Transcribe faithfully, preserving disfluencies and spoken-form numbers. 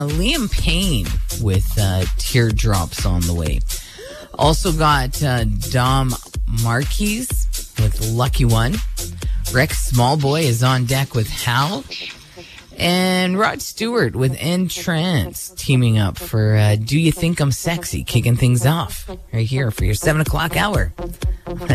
Liam Payne with uh, Teardrops on the way. Also got uh, Dom Marquis with Lucky One. Rex Smallboy is on deck with Hal. And Rod Stewart with Entrance teaming up for uh, Do You Think I'm Sexy, kicking things off right here for your seven o'clock hour.